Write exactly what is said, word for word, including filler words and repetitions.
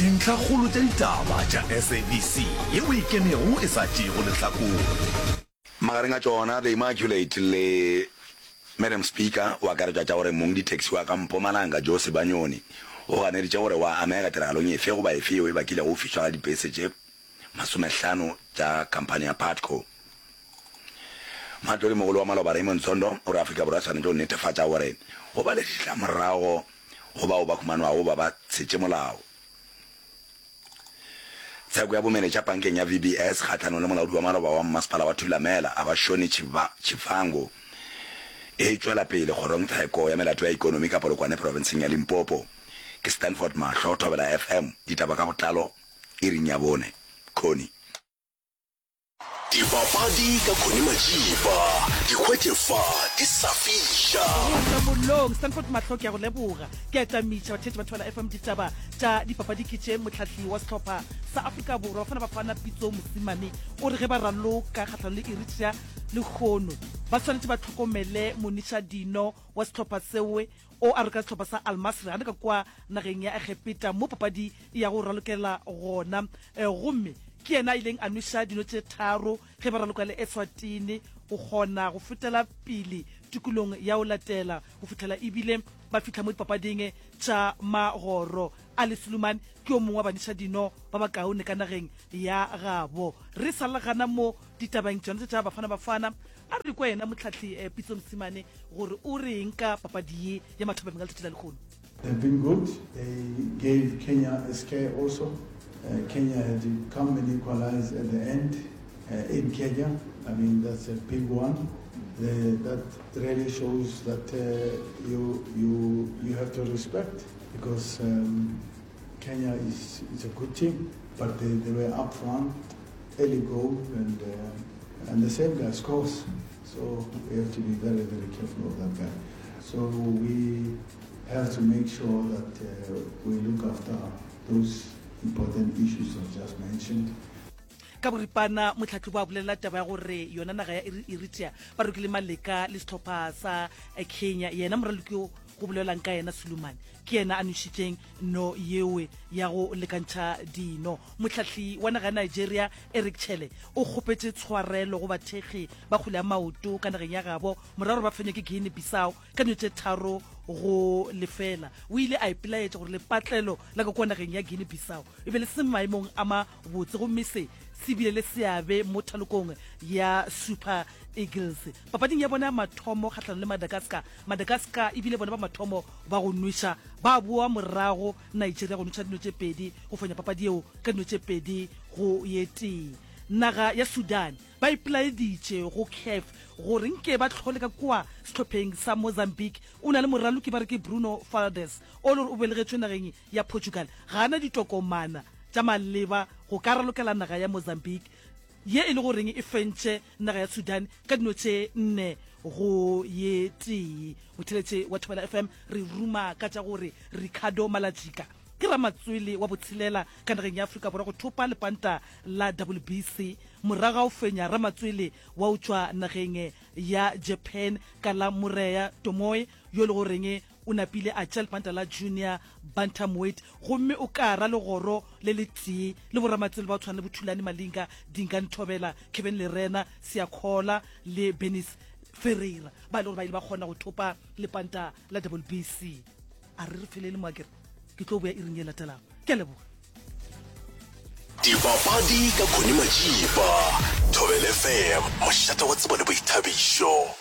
dintlha kgolo tša ditaba tša S A B C yeo e kemego e sa tšego lehlakore magareng a tšona the Immaculate le Madam Speaker wa ka re tša gore mong di-taxi wa ka Mpumalanga Jose Banyoni o ganeditše gore wa amega tiragalong efe goba efe eo e bakile go fišwa ga dipese tše masomehlano tša company ya Patco. Matlole mogolo wa maloba Raymond Zondo o re Afrika Borwa swanetše go netefatša gore go ba le ditlamorago go bao ba khumanwago ba ba tshetše molao. Tsheko ya bomenetša pankeng ya V B S kgatlhanong le molaodi wa maloba wa mmasepala wa Thulamela a ba Shoni Chifango e tšwela pele kgorong tsheko ya melato ya ikonomi ka polokwane provinceng ya Limpopo. Ke Stanford Mahlo Thobela F M ditaba ka botlalo e ring ya bone Khoni. Dipapadi ka Khoni Majiba dikgwetlefa di safisha Molong Stanford Mahlo ke a go leboga ke a tamiša bathetši batho ba F M ditaba tša dipapadi ke tše motlhatli wa sehlopha sa Afrika Borwa fana ba fana pitso mosimane o re ge ba raloka kgatlhanong le Eritrea le Kgono ba tshwanetse ba tlhokomele Monisha Dino wa sehlopha sewe o a re ka sehlopha sa Al Masry a ka kwa nageng ya Egepeta mo papadi ya go ralokela gona gomme ke ena ileng a nwisha dino tše tharo ge ba raloka le Eswatini o kgona go fetela pele tikolong ya o latela go fitlela ebile ba fitla mo dipapading tša magoro Ale Suleman ke o mongwe wa banisha dino ba ba kaone ka nageng ya gabo re salagana mo ditabang tšona tša bafana bafana a re kwa ena motlhatli pitso mosimane gore o reng ka papadi ye ya mathobeng ga letšatši la Lekgono. They've been good. They gave Kenya a scare also. Uh, Kenya had to come and equalize at the end uh, in Kenya. I mean, that's a big one. The, that really shows that uh, you you you have to respect because um, Kenya is, is a good team, but they, they were up front, early goal, and uh, and the same guy scores. So we have to be very very careful of that guy. So we have to make sure that uh, we look after those important issues I've just mentioned. Ka boripana motlhatli ba bolela taba ya gore yona naga ya Eritrea ba rekile maleka le sehlopha sa Kenya yena moraloki go bolelang ka yena Suleman ke yena a nishitseng no yewe ya go lekantšha dino. Motlhatli wa naga ya Nigeria Eric Chelle o kgopetse tshwarelo go bathegi ba kgole ya maoto ka nageng ya gabo moraro ba fenya ke Guinea Bissau ka dino tše tharo go lefela o ile a ipelaetša gore lepatlelo la ka kwa nageng ya Guinea Bissau e be le se maemong a mabotse gomme se sibile le seabe mo thalokong ya Super Eagles. Papading ya bona mathomo kgatlhanong le Madagascar Madagascar e bile bona ba mathomo ba go nwisha ba boa morago Nigeria go nwisha dino tše pedi go fenya papadi eo ka dino tše pedi go yeteng. Naga ya Sudan ba ipelaeditše go C A F gore nke ba tlhole ka kwa sehlopheng sa Mozambique o na le moraloki ba re ke Bruno Fernandes o le o belegetšwe nageng ya Portugal gana ditokomana tša maleba go ka ralokela naga ya Mozambique ye e le goreng e fentše naga ya Sudan ka dino tše nne go ye tee. Motheletše wa Thobela F M re ruma ka tša gore Ricardo Malajika ke ramatswele wa botshelela ka nageng ya Afrika Borwa go thopa lepanta la W B C moraga o fenya ramatswele wa o tšwa nageng ya Japan ka la Moreya Tomoe yo le goreng o napile a tšea lepanta la junior bantamweight gomme o ka ra legoro le le tee le boramatswele ba o tshwana le Bothulani Malinga Dingane Thobela Kevin Lerena Siakhola le Benis Ferreira ba le gore ba ile ba kgona go thopa lepanta la W B C a re re felele mo akere ke tlo boya iring ye latelang ke leboga. Dipapadi ka Khoni Majiba Thobela F M mošate wa tsebo le boithabišo.